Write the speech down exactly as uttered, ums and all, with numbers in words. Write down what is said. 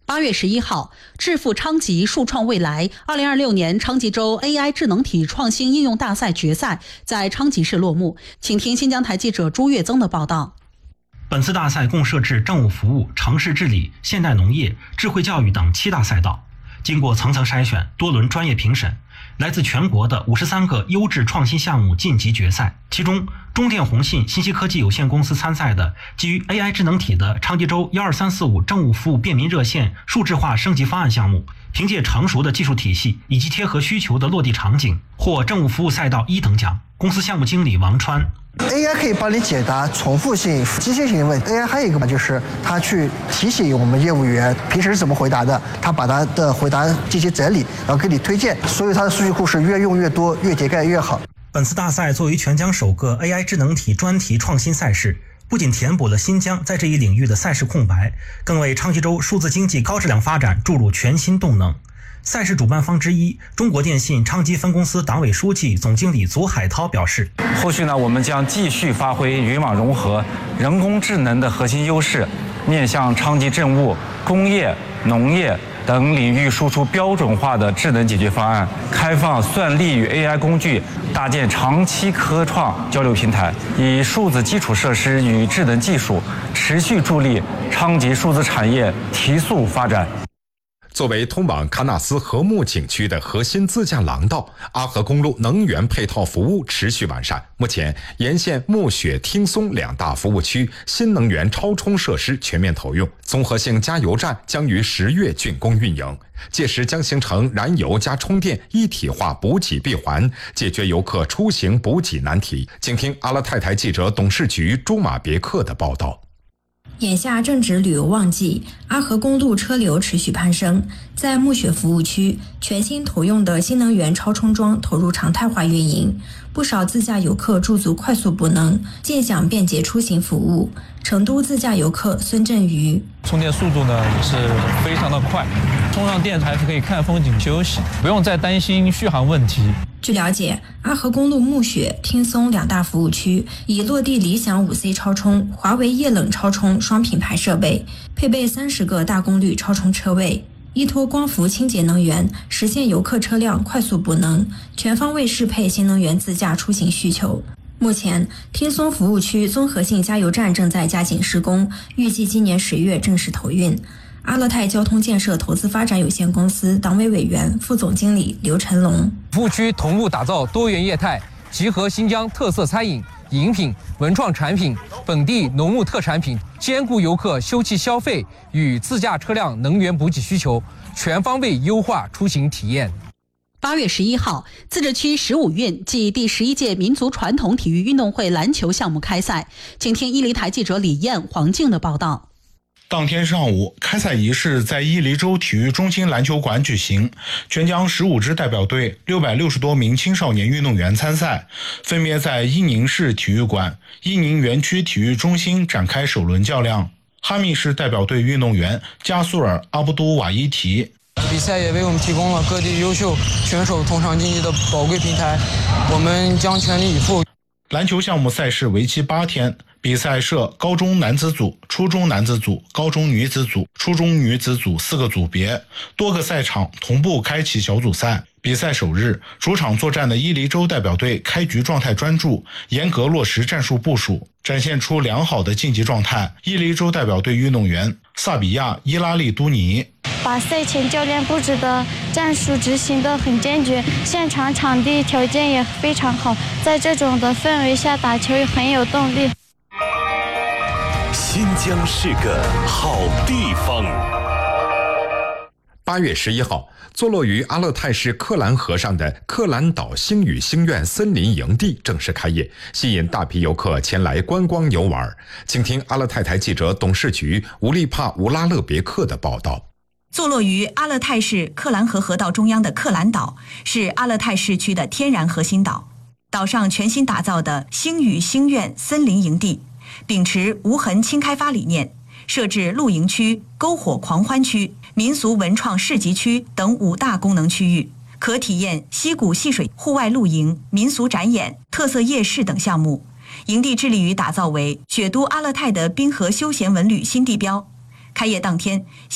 八月十一号，致富昌吉数创未来二零二六年昌吉州 A I 智能体创新应用大赛决赛在昌吉市落幕。请听新疆台记者朱月增的报道。 本次大赛共设置政务服务、城市治理、现代农业、智慧教育等七大赛道，经过层层筛选、多轮专业评审，来自全国的五十三个优质创新项目晋级决赛。其中，中电宏信信息科技有限公司参赛的基于 A I 智能体的昌吉州一二三四五政务服务便民热线数字化升级方案项目，凭借成熟的技术体系以及贴合需求的落地场景，获政务服务赛道一等奖。公司项目经理王川。 A I 可以帮你解答重复性、机械性的问题。A I 还有一个嘛，就是它去提醒我们业务员平时是怎么回答的，它把它的回答进行整理，然后给你推荐。所以它的数据库是越用越多，越叠盖越好。 本次大赛作为全疆首个 A I 智能体专题创新赛事，不仅填补了新疆在这一领域的赛事空白，更为昌吉州数字经济高质量发展注入全新动能。赛事主办方之一中国电信昌吉分公司党委书记、总经理左海涛表示， 后续呢，我们将继续发挥云网融合、人工智能的核心优势，面向昌吉政务、工业、农业等领域输出标准化的智能解决方案，开放算力与 A I 工具，搭建长期科创交流平台，以数字基础设施与智能技术持续助力昌吉数字产业提速发展。 作为通往喀纳斯禾木景区的核心自驾廊道，阿河公路能源配套服务持续完善。目前，沿线木雪、听松两大服务区新能源超充设施全面投用，综合性加油站将于十月竣工运营，届时将形成燃油加充电一体化补给闭环，解决游客出行补给难题。请听阿勒泰台记者董事局朱马别克的报道。 眼下正值旅游旺季，阿河公路车流持续攀升。在木雪服务区，全新投用的新能源超充桩投入常态化运营，不少自驾游客驻足快速补能，尽享便捷出行服务。成都自驾游客孙振宇， 充电速度呢也是非常的快，充上电还是可以看风景休息，不用再担心续航问题。 据了解，阿河公路木雪、听松两大服务区已落地理想 五 C 超充、华为液冷超充双品牌设备，配备三十个大功率超充车位，依托光伏清洁能源，实现游客车辆快速补能，全方位适配新能源自驾出行需求。目前，听松服务区综合性加油站正在加紧施工，预计今年十月正式投运。阿勒泰交通建设投资发展有限公司党委委员、副总经理刘成龙， 服务区同步打造多元业态，集合新疆特色餐饮、饮品、文创产品、本地农牧特产品，兼顾游客休憩消费与自驾车辆能源补给需求，全方位优化出行体验。 八月十一号，自治区十五运暨第十一届民族传统体育运动会篮球项目开赛。请听伊犁台记者李艳、黄静的报道。 当天上午，开赛仪式在伊犁州体育中心篮球馆举行，全疆十五支代表队六百六十多名青少年运动员参赛，分别在伊宁市体育馆、伊宁园区体育中心展开首轮较量。哈密市代表队运动员加苏尔·阿布都瓦伊提， 比赛也为我们提供了各地优秀选手同场竞技的宝贵平台，我们将全力以赴。 篮球项目赛事为期八天，比赛设高中男子组、初中男子组、高中女子组、初中女子组四个组别，多个赛场同步开启小组赛。比赛首日，主场作战的伊犁州代表队开局状态专注，严格落实战术部署，展现出良好的竞技状态。伊犁州代表队运动员萨比亚·伊拉利都尼， 把赛前教练布置的战术执行得很坚决，现场场地条件也非常好，在这种的氛围下打球很有动力。 新疆是个好地方。 八月十一号，坐落于阿勒泰市克兰河上的克兰岛星语星苑森林营地正式开业，吸引大批游客前来观光游玩。请听阿勒泰台记者董事局吴利帕乌拉勒别克的报道。 坐落于阿勒泰市克兰河河道中央的克兰岛，是阿勒泰市区的天然核心岛。岛上全新打造的星语星苑森林营地，秉持无痕轻开发理念，设置露营区、篝火狂欢区、民俗文创市集区等五大功能区域，可体验溪谷戏水、户外露营、民俗展演、特色夜市等项目。营地致力于打造为雪都阿勒泰的滨河休闲文旅新地标。开业当天，